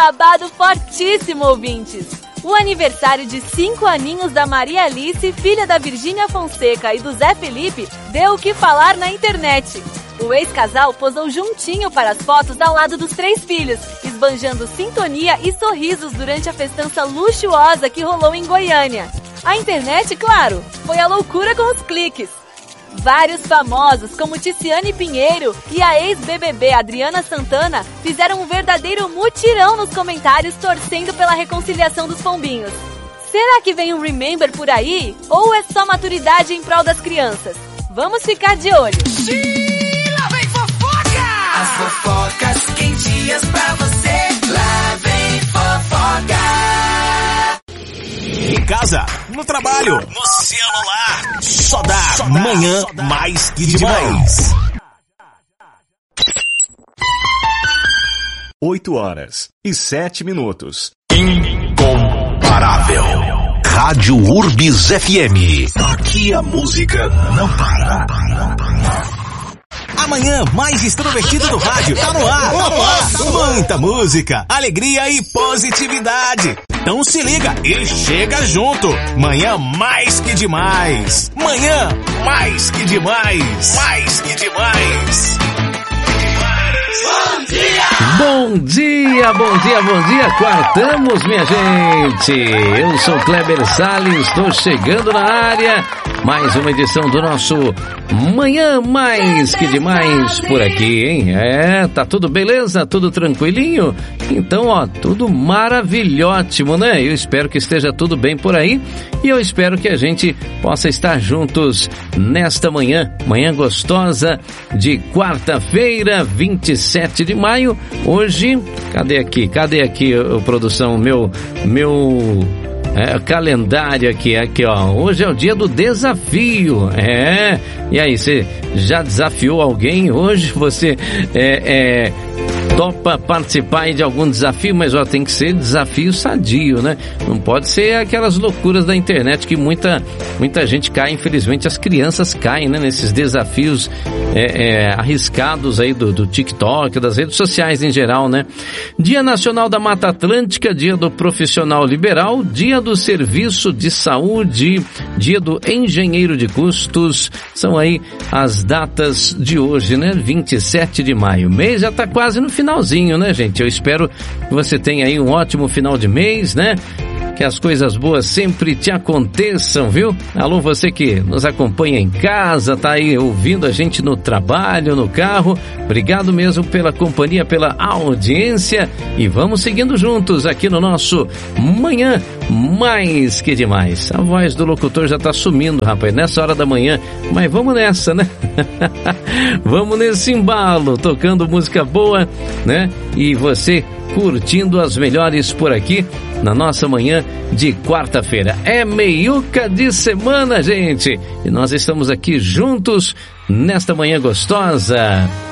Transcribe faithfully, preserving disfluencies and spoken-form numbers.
babado fortíssimo, ouvintes! O aniversário de cinco aninhos da Maria Alice, filha da Virgínia Fonseca e do Zé Felipe, deu o que falar na internet. O ex-casal posou juntinho para as fotos ao lado dos três filhos, esbanjando sintonia e sorrisos durante a festança luxuosa que rolou em Goiânia. A internet, claro, foi a loucura com os cliques. Vários famosos, como Tiziane Pinheiro e a ex-B B B Adriana Santana, fizeram um verdadeiro mutirão nos comentários torcendo pela reconciliação dos pombinhos. Será que vem um Remember por aí? Ou é só maturidade em prol das crianças? Vamos ficar de olho. As fofocas quentinhas pra você, lá vem fofoca. Em casa, no trabalho, no celular, só dá, só dá manhã só dá. Mais que demais. oito horas e sete minutos. Incomparável. Rádio Urbis F M. Aqui a música não para. Amanhã mais extrovertido do rádio. Tá no ar. Tá no ar. Muita música, alegria e positividade. Então se liga e chega junto. Manhã mais que demais. Manhã mais que demais. Mais que demais. Bom dia! Bom dia, bom dia, bom dia. Quartamos, minha gente. Eu sou Kleber Salles, estou chegando na área. Mais uma edição do nosso Manhã Mais que Demais por aqui, hein? É, tá tudo beleza? Tudo tranquilinho? Então, ó, tudo maravilhótimo, né? Eu espero que esteja tudo bem por aí e eu espero que a gente possa estar juntos nesta manhã, manhã gostosa de quarta-feira, vinte e sete de maio. Hoje, cadê aqui? Cadê aqui, a produção? Meu, meu... É, calendário aqui, aqui ó, hoje é o dia do desafio, é, e aí, você já desafiou alguém hoje? Você é, é, topa participar de algum desafio, mas ó, tem que ser desafio sadio, né? Não pode ser aquelas loucuras da internet que muita, muita gente cai, infelizmente as crianças caem, né? Nesses desafios é, é, arriscados aí do, do TikTok, das redes sociais em geral, né? Dia Nacional da Mata Atlântica, dia do Profissional Liberal, dia do Serviço de Saúde, dia do Engenheiro de Custos, são aí as datas de hoje, né? vinte e sete de maio, o mês já tá quase no finalzinho, né, gente? Eu espero que você tenha aí um ótimo final de mês, né? Que as coisas boas sempre te aconteçam, viu? Alô, você que nos acompanha em casa, tá aí ouvindo a gente no trabalho, no carro. Obrigado mesmo pela companhia, pela audiência. E vamos seguindo juntos aqui no nosso Manhã Mais que Demais. A voz do locutor já tá sumindo, rapaz, nessa hora da manhã. Mas vamos nessa, né? Vamos nesse embalo, tocando música boa, né? E você curtindo as melhores por aqui na nossa manhã de quarta-feira. É meiuca de semana, gente, e nós estamos aqui juntos nesta manhã gostosa.